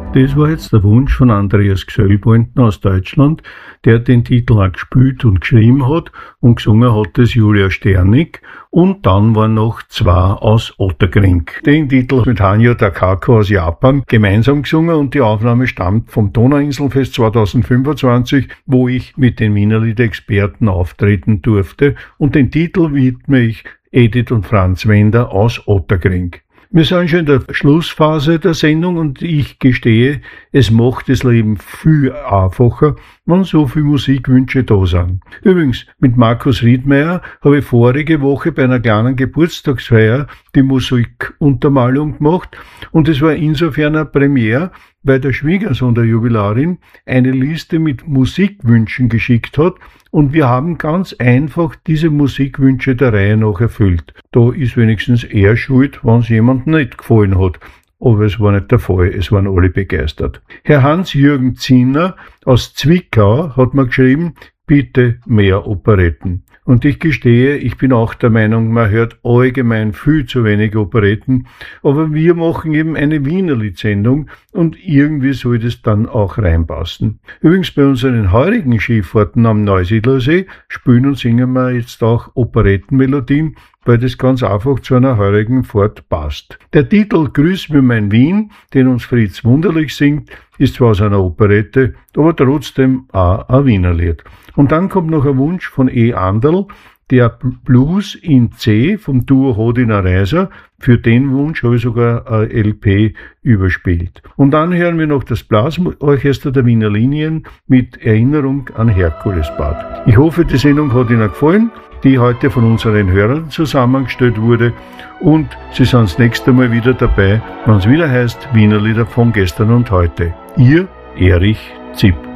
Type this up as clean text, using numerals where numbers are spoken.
Das war jetzt der Wunsch von Andreas Gsöllbointen aus Deutschland, der den Titel auch gespielt und geschrieben hat, und gesungen hat es Julia Sternig, und dann waren noch zwei aus Ottakring. Den Titel mit Hanyo Takako aus Japan gemeinsam gesungen, und die Aufnahme stammt vom Donauinselfest 2025, wo ich mit den Wienerlied-Experten auftreten durfte, und den Titel widme ich Edith und Franz Wender aus Ottakring. Wir sind schon in der Schlussphase der Sendung, und ich gestehe, es macht das Leben viel einfacher, wenn so viele Musikwünsche da sind. Übrigens, mit Markus Riedmeier habe ich vorige Woche bei einer kleinen Geburtstagsfeier die Musikuntermalung gemacht, und es war insofern eine Premiere, weil der Schwiegersohn der Jubilarin eine Liste mit Musikwünschen geschickt hat, und wir haben ganz einfach diese Musikwünsche der Reihe nach erfüllt. Da ist wenigstens er schuld, wenn es jemandem nicht gefallen hat. Aber es war nicht der Fall, es waren alle begeistert. Herr Hans-Jürgen Zinner aus Zwickau hat mir geschrieben, bitte mehr Operetten. Und ich gestehe, ich bin auch der Meinung, man hört allgemein viel zu wenig Operetten, aber wir machen eben eine Wienerlied-Sendung, und irgendwie soll das dann auch reinpassen. Übrigens, bei unseren heurigen Skifahrten am Neusiedlersee spielen und singen wir jetzt auch Operettenmelodien, weil das ganz einfach zu einer heurigen Fahrt passt. Der Titel Grüß mir mein Wien, den uns Fritz Wunderlich singt, ist zwar aus einer Operette, aber trotzdem auch ein Wienerlied. Und dann kommt noch ein Wunsch von E. Anderl, der Blues in C vom Duo Hodiner Reiser. Für den Wunsch habe ich sogar ein LP überspielt. Und dann hören wir noch das Blasorchester der Wiener Linien mit Erinnerung an Herkulesbad. Ich hoffe, die Sendung hat Ihnen gefallen, die heute von unseren Hörern zusammengestellt wurde, und Sie sind das nächste Mal wieder dabei, wenn es wieder heißt Wienerlieder von gestern und heute. Ihr Erich Zipp.